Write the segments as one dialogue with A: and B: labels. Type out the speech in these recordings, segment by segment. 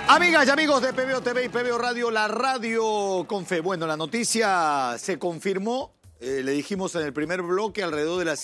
A: Amigas y amigos de PBO TV y PBO Radio, la radio con fe. Bueno, la noticia se confirmó, le dijimos en el primer bloque alrededor de las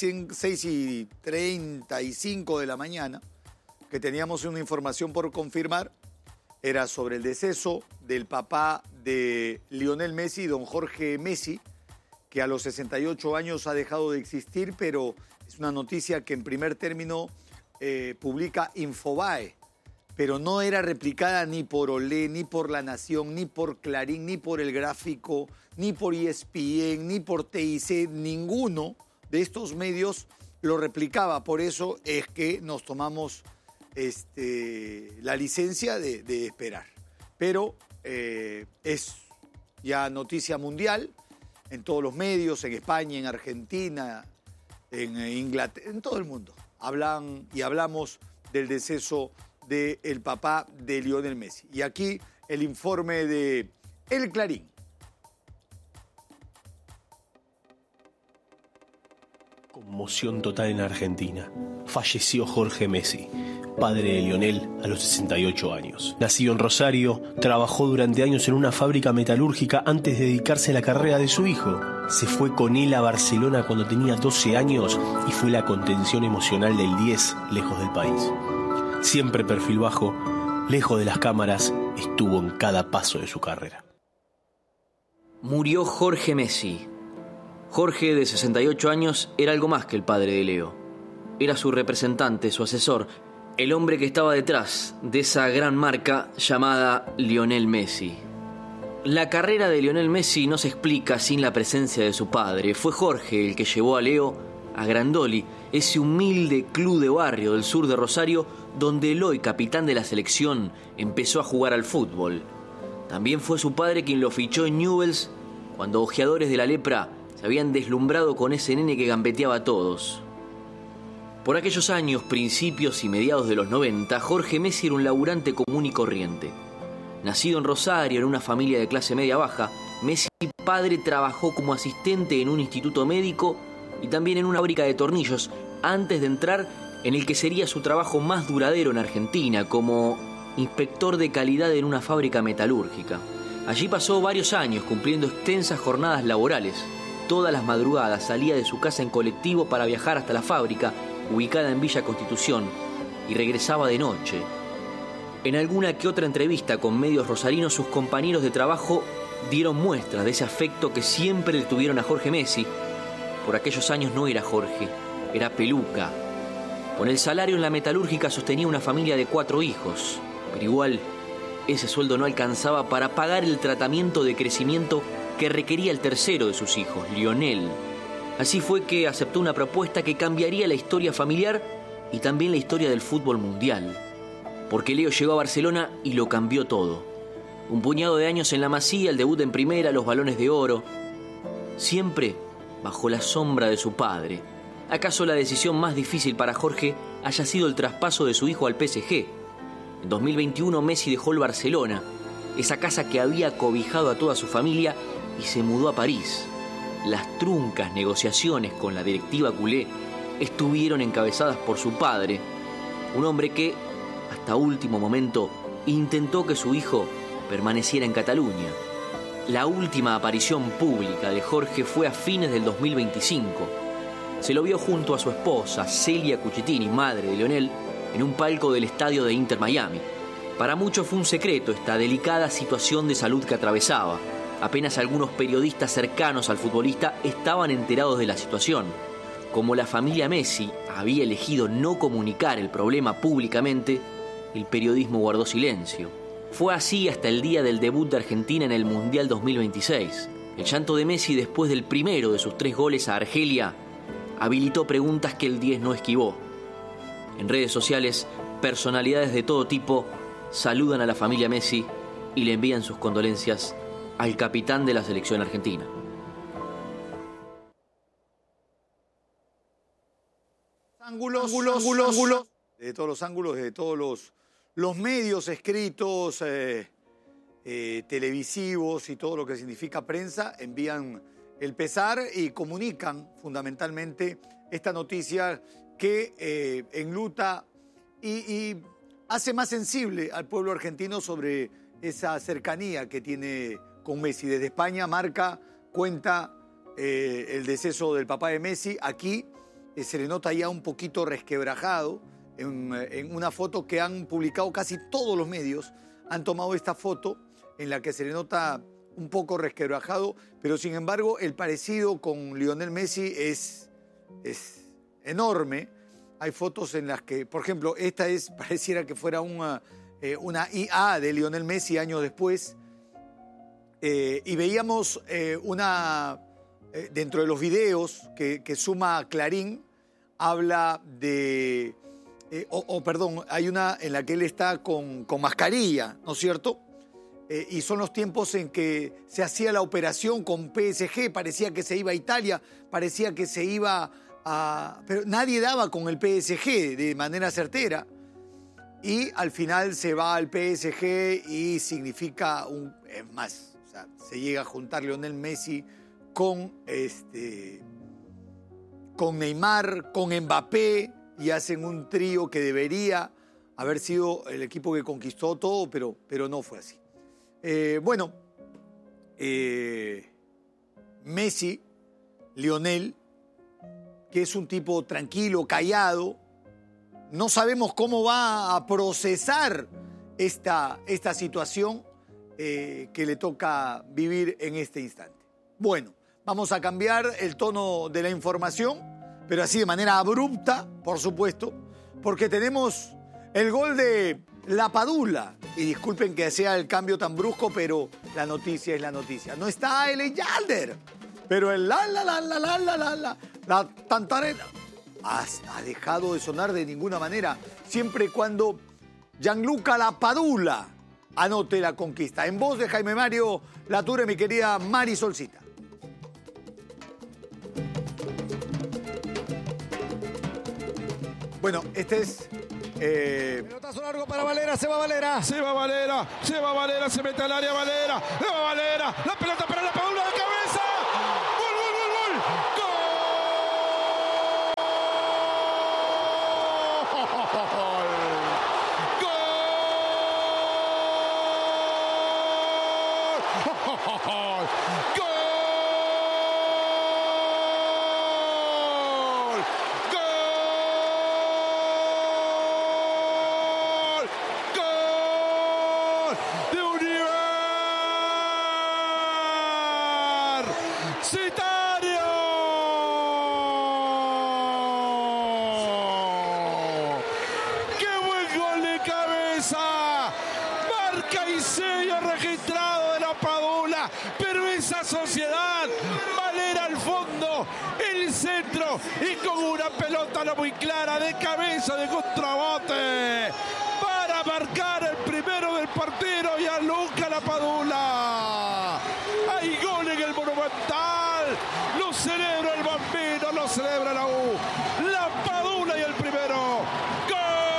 A: 6:35 de la mañana, que teníamos una información por confirmar. Era sobre el deceso del papá de Lionel Messi, don Jorge Messi, que a los 68 años ha dejado de existir, pero es una noticia que en primer término publica Infobae, pero no era replicada ni por Olé, ni por La Nación, ni por Clarín, ni por El Gráfico, ni por ESPN, ni por TIC. Ninguno de estos medios lo replicaba. Por eso es que nos tomamos la licencia de esperar. Pero es ya noticia mundial en todos los medios, en España, en Argentina, en Inglaterra, en todo el mundo. Hablan y hablamos del deceso del papá de Lionel Messi. Y aquí el informe de El Clarín.
B: Conmoción total en Argentina. Falleció Jorge Messi, padre de Lionel, a los 68 años. Nacido en Rosario, trabajó durante años en una fábrica metalúrgica antes de dedicarse a la carrera de su hijo. Se fue con él a Barcelona cuando tenía 12 años y fue la contención emocional del 10, lejos del país. Siempre perfil bajo, lejos de las cámaras, estuvo en cada paso de su carrera.
C: Murió Jorge Messi. Jorge, de 68 años, era algo más que el padre de Leo. Era su representante, su asesor, el hombre que estaba detrás de esa gran marca llamada Lionel Messi. La carrera de Lionel Messi no se explica sin la presencia de su padre. Fue Jorge el que llevó a Leo a Grandoli, ese humilde club de barrio del sur de Rosario, donde el hoy capitán de la selección empezó a jugar al fútbol. También fue su padre quien lo fichó en Newell's cuando ojeadores de la lepra se habían deslumbrado con ese nene que gambeteaba a todos. Por aquellos años, principios y mediados de los 90, Jorge Messi era un laburante común y corriente. Nacido en Rosario, en una familia de clase media-baja, Messi padre trabajó como asistente en un instituto médico y también en una fábrica de tornillos antes de entrar en el que sería su trabajo más duradero en Argentina, como inspector de calidad en una fábrica metalúrgica. Allí pasó varios años cumpliendo extensas jornadas laborales. Todas las madrugadas salía de su casa en colectivo para viajar hasta la fábrica, ubicada en Villa Constitución, y regresaba de noche. En alguna que otra entrevista con medios rosarinos, sus compañeros de trabajo dieron muestras de ese afecto que siempre le tuvieron a Jorge Messi. Por aquellos años no era Jorge, era Peluca. Con el salario en la metalúrgica sostenía una familia de 4 hijos, pero igual ese sueldo no alcanzaba para pagar el tratamiento de crecimiento que requería el tercero de sus hijos, Lionel. Así fue que aceptó una propuesta que cambiaría la historia familiar y también la historia del fútbol mundial. Porque Leo llegó a Barcelona y lo cambió todo. Un puñado de años en la Masía, el debut en primera, los Balones de Oro. Siempre bajo la sombra de su padre. ¿Acaso la decisión más difícil para Jorge haya sido el traspaso de su hijo al PSG? En 2021 Messi dejó el Barcelona, esa casa que había cobijado a toda su familia, y se mudó a París. Las truncas negociaciones con la directiva culé estuvieron encabezadas por su padre, un hombre que, hasta último momento, intentó que su hijo permaneciera en Cataluña. La última aparición pública de Jorge fue a fines del 2025. Se lo vio junto a su esposa, Celia Cucitini, madre de Lionel, en un palco del estadio de Inter Miami. Para muchos fue un secreto esta delicada situación de salud que atravesaba. Apenas algunos periodistas cercanos al futbolista estaban enterados de la situación. Como la familia Messi había elegido no comunicar el problema públicamente, el periodismo guardó silencio. Fue así hasta el día del debut de Argentina en el Mundial 2026. El llanto de Messi después del primero de sus 3 goles a Argelia habilitó preguntas que el 10 no esquivó. En redes sociales, personalidades de todo tipo saludan a la familia Messi y le envían sus condolencias al capitán de la selección argentina.
A: Ángulos. De todos los ángulos, de todos los medios escritos, televisivos y todo lo que significa prensa, envían el pesar y comunican fundamentalmente esta noticia que enluta y hace más sensible al pueblo argentino sobre esa cercanía que tiene con Messi. Desde España, Marca cuenta el deceso del papá de Messi. Aquí se le nota ya un poquito resquebrajado en una foto que han publicado casi todos los medios. Han tomado esta foto en la que se le nota un poco resquebrajado, pero sin embargo el parecido con Lionel Messi es enorme. Hay fotos en las que, por ejemplo, esta pareciera que fuera una IA de Lionel Messi años después. Y veíamos dentro de los videos que suma Clarín, habla de... perdón, hay una en la que él está con mascarilla, ¿no es cierto? Y son los tiempos en que se hacía la operación con PSG, parecía que se iba a Italia, parecía que se iba a... Pero nadie daba con el PSG de manera certera. Y al final se va al PSG y significa es más, o sea, se llega a juntar Lionel Messi con Neymar, con Mbappé, y hacen un trío que debería haber sido el equipo que conquistó todo, pero no fue así. Messi, Lionel, que es un tipo tranquilo, callado, no sabemos cómo va a procesar esta situación que le toca vivir en este instante. Bueno, vamos a cambiar el tono de la información, pero así de manera abrupta, por supuesto, porque tenemos el gol de La Padula. Y disculpen que sea el cambio tan brusco, pero la noticia es la noticia. No está el Yalder, pero el la tantarena ha dejado de sonar de ninguna manera, siempre y cuando Gianluca La Padula anote la conquista. En voz de Jaime Mario Lature, mi querida Mari Solcita. Bueno, este es...
D: Pelotazo largo para Valera, se va Valera. Se va Valera, se mete al área Valera. Le va Valera, la pelota para La Padula de cabeza. ¡Gol, gol, gol, gol! ¡Gol! Sociedad, Valera al fondo, el centro y con una pelota no muy clara de cabeza de contrabote para marcar el primero del partido y a Gianluca La Padula. Hay gol en el Monumental, lo celebra el Bambino, lo celebra la U. La Padula y el primero. ¡Gol!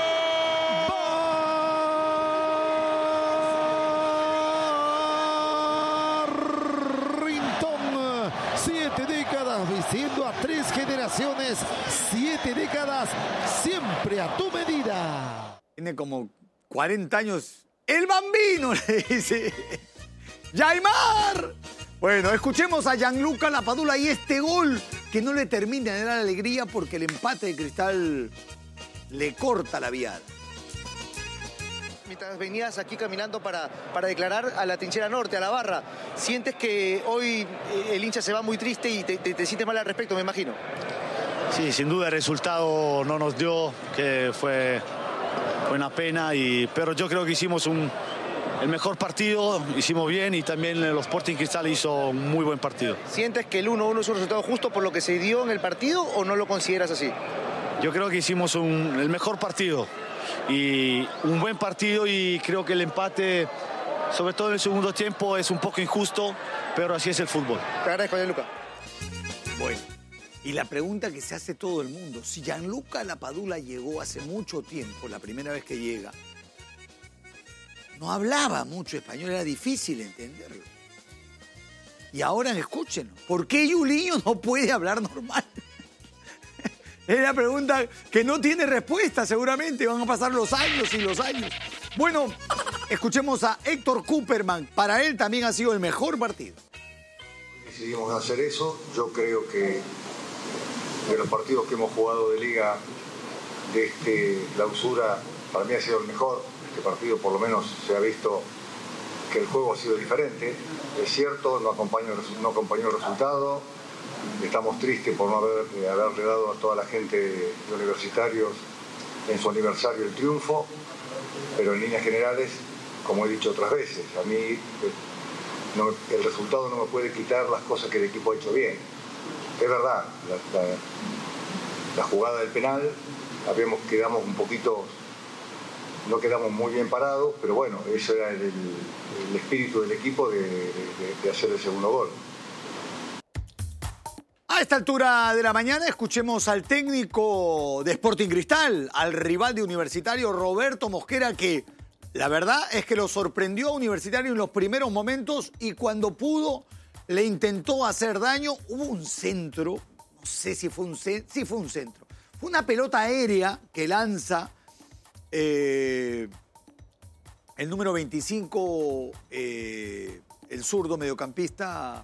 D: 7 décadas vistiendo a 3 generaciones, 7 décadas siempre a tu medida.
A: Tiene como 40 años. ¡El Bambino! Le dice ¡Yaimar! Bueno, escuchemos a Gianluca La Padula y este gol que no le termina de dar alegría porque el empate de Cristal le corta la viada.
E: Mientras venías aquí caminando para declarar a la trinchera norte, a la barra, ¿sientes que hoy el hincha se va muy triste y te sientes mal al respecto, me imagino?
F: Sí, sin duda el resultado no nos dio, que fue una pena, pero yo creo que hicimos el mejor partido, hicimos bien y también el Sporting Cristal hizo un muy buen partido.
E: ¿Sientes que el 1-1 es un resultado justo por lo que se dio en el partido o no lo consideras así?
F: Yo creo que hicimos el mejor partido. Y un buen partido y creo que el empate, sobre todo en el segundo tiempo, es un poco injusto, pero así es el fútbol.
E: Te agradezco, Gianluca.
A: Bueno, y la pregunta que se hace todo el mundo, si Gianluca La Padula llegó hace mucho tiempo, la primera vez que llega, no hablaba mucho español, era difícil entenderlo. Y ahora escúchenlo, ¿por qué Julinho no puede hablar normal? Es la pregunta que no tiene respuesta, seguramente. Van a pasar los años y los años. Bueno, escuchemos a Héctor Cooperman. Para él también ha sido el mejor partido.
G: Decidimos hacer eso. Yo creo que de los partidos que hemos jugado de liga de clausura, para mí ha sido el mejor. Este partido por lo menos se ha visto que el juego ha sido diferente. Es cierto, no acompañó el resultado. Estamos tristes por no haberle dado a toda la gente de Universitarios en su aniversario el triunfo, pero en líneas generales, como he dicho otras veces, a mí el resultado no me puede quitar las cosas que el equipo ha hecho bien. Es verdad, la jugada del penal, quedamos un poquito, no quedamos muy bien parados, pero bueno, ese era el espíritu del equipo de hacer el segundo gol.
A: A esta altura de la mañana escuchemos al técnico de Sporting Cristal, al rival de Universitario, Roberto Mosquera, que la verdad es que lo sorprendió a Universitario en los primeros momentos y cuando pudo le intentó hacer daño. Hubo un centro, no sé si fue un centro, sí fue un centro. Fue una pelota aérea que lanza el número 25, el zurdo mediocampista.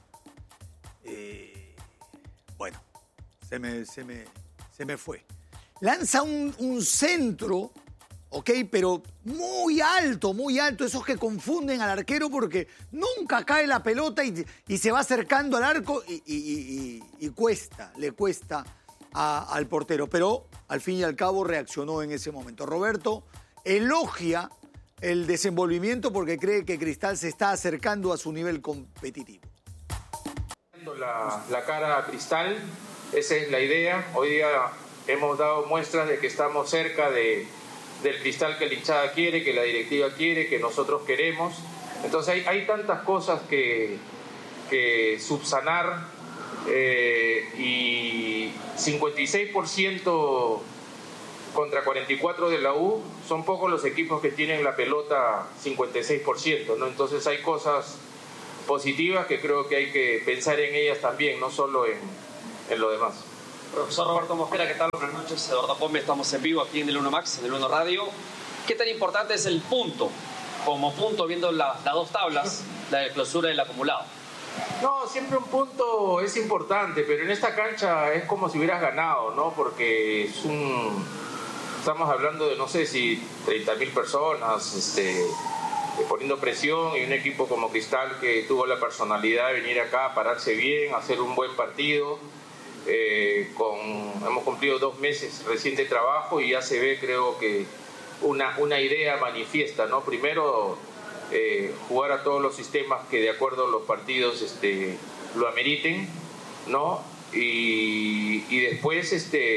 A: Bueno, se me fue. Lanza un centro, ¿ok? Pero muy alto, esos que confunden al arquero porque nunca cae la pelota y se va acercando al arco y le cuesta al portero. Pero al fin y al cabo reaccionó en ese momento. Roberto elogia el desenvolvimiento porque cree que Cristal se está acercando a su nivel competitivo.
H: La cara a Cristal, esa es la idea. Hoy día hemos dado muestras de que estamos cerca del Cristal que la hinchada quiere, que la directiva quiere, que nosotros queremos. Entonces hay tantas cosas que subsanar y 56% contra 44% de la U, son pocos los equipos que tienen la pelota 56%, ¿no? Entonces hay cosas positivas que creo que hay que pensar en ellas también, no solo en lo demás.
I: Profesor Roberto Mosquera, ¿qué tal? Buenas noches, Eduardo Pombe, estamos en vivo aquí en el 1 Max, en el 1 Radio. ¿Qué tan importante es el punto, como punto viendo las dos tablas, la de clausura y el acumulado?
H: No, siempre un punto es importante, pero en esta cancha es como si hubieras ganado, ¿no? Porque estamos hablando de, no sé si 30.000 personas, poniendo presión, y un equipo como Cristal que tuvo la personalidad de venir acá, pararse bien, hacer un buen partido. Hemos cumplido 2 meses recién de trabajo y ya se ve, creo que una idea manifiesta, ¿no? Primero, jugar a todos los sistemas que de acuerdo a los partidos lo ameriten, ¿no? Y después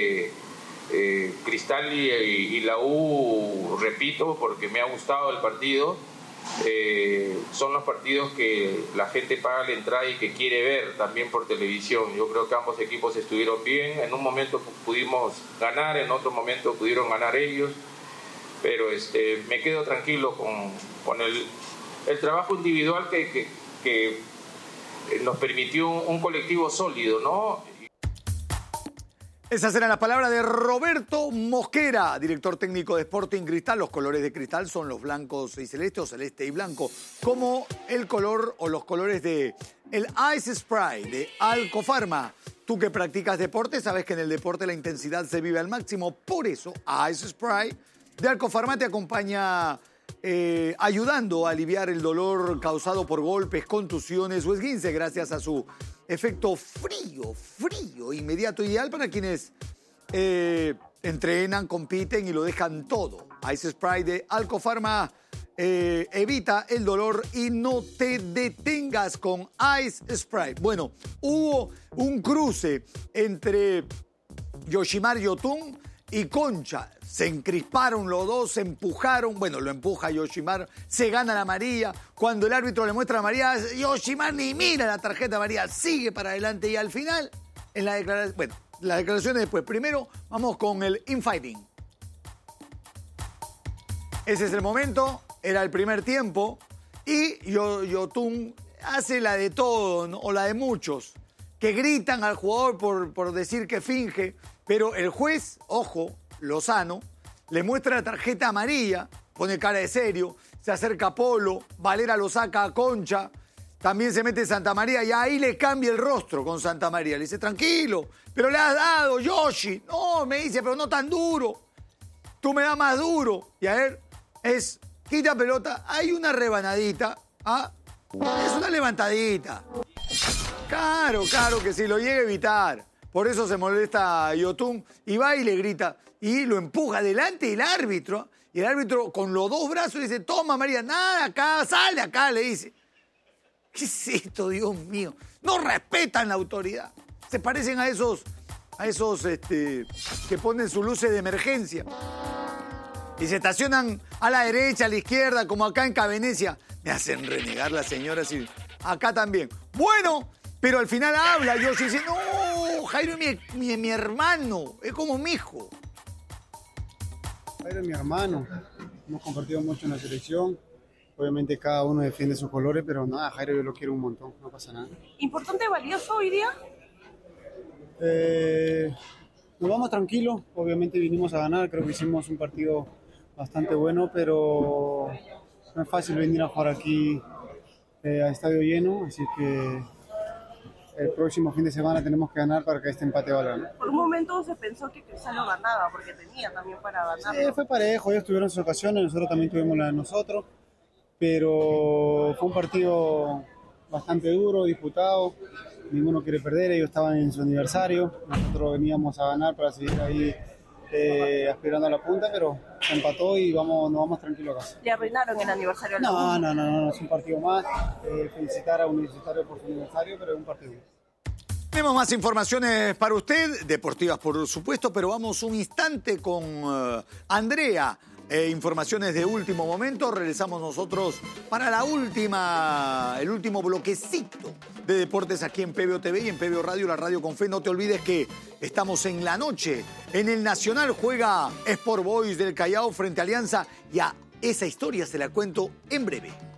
H: Cristal y la U, repito, porque me ha gustado el partido, son los partidos que la gente paga la entrada y que quiere ver también por televisión. Yo creo que ambos equipos estuvieron bien, en un momento pudimos ganar, en otro momento pudieron ganar ellos, pero me quedo tranquilo con el trabajo individual que nos permitió un colectivo sólido, ¿no?
A: Esas eran las palabras de Roberto Mosquera, director técnico de Sporting Cristal. Los colores de Cristal son los blancos y celeste o celeste y blanco, como el color o los colores de el Ice Spray de Alcofarma. Tú que practicas deporte sabes que en el deporte la intensidad se vive al máximo. Por eso Ice Spray de Alcofarma te acompaña ayudando a aliviar el dolor causado por golpes, contusiones o esguince gracias a su efecto frío, inmediato, ideal para quienes entrenan, compiten y lo dejan todo. Ice Spray de Alcofarma evita el dolor y no te detengas con Ice Spray. Bueno, hubo un cruce entre Yoshimar Yotun y Concha. Se encrisparon los dos, se empujaron. Bueno, lo empuja Yoshimar, se gana la amarilla. Cuando el árbitro le muestra la amarilla, Yoshimar ni mira la tarjeta amarilla, sigue para adelante y al final, en la declaración, bueno, las declaraciones después. Primero, vamos con el infighting. Ese es el momento, era el primer tiempo y Yotun hace la de todo, ¿no? O la de muchos, que gritan al jugador por decir que finge. Pero el juez, ojo, Lozano, le muestra la tarjeta amarilla, pone cara de serio, se acerca a Polo, Valera lo saca a Concha, también se mete Santa María y ahí le cambia el rostro con Santa María. Le dice, tranquilo, pero le has dado, Yoshi. No, me dice, pero no tan duro. Tú me das más duro. Y a ver, quita pelota, hay una rebanadita, ¿ah? Es una levantadita. Claro que sí, lo llega a evitar. Por eso se molesta Yotun y va y le grita y lo empuja delante del árbitro. Y el árbitro con los dos brazos dice, toma María, nada acá, sale acá, le dice. ¿Qué es esto, Dios mío? No respetan la autoridad. Se parecen a esos que ponen sus luces de emergencia. Y se estacionan a la derecha, a la izquierda, como acá en Cavenecia. Me hacen renegar las señoras y acá también. Bueno, pero al final habla Yoshi y dice, no, Jairo es mi hermano, es como mi hijo.
J: Jairo es mi hermano, hemos compartido mucho en la selección. Obviamente cada uno defiende sus colores, pero nada, Jairo yo lo quiero un montón, no pasa nada.
K: ¿Importante y valioso hoy día?
J: Nos vamos tranquilos, obviamente vinimos a ganar, creo que hicimos un partido bastante bueno, pero no es fácil venir a jugar aquí a estadio lleno, así que el próximo fin de semana tenemos que ganar para que este empate valga, ¿no?
K: Por un momento se pensó que Cristal lo ganaba, porque tenía también para ganar.
J: Sí, fue parejo, ellos tuvieron sus ocasiones, nosotros también tuvimos la de nosotros, pero fue un partido bastante duro, disputado, ninguno quiere perder, ellos estaban en su aniversario, nosotros veníamos a ganar para seguir ahí aspirando a la punta, pero se empató y nos vamos tranquilos a casa.
K: ¿Le arruinaron el aniversario?
J: No, es un partido más, felicitar a Universitario por su aniversario, pero es un partido más.
A: Tenemos más informaciones para usted, deportivas por supuesto, pero vamos un instante con Andrea. Informaciones de último momento. Regresamos nosotros para el último bloquecito de deportes aquí en PBO TV y en PBO Radio, la radio con fe. No te olvides que estamos en la noche. En el Nacional juega Sport Boys del Callao frente a Alianza y a esa historia se la cuento en breve.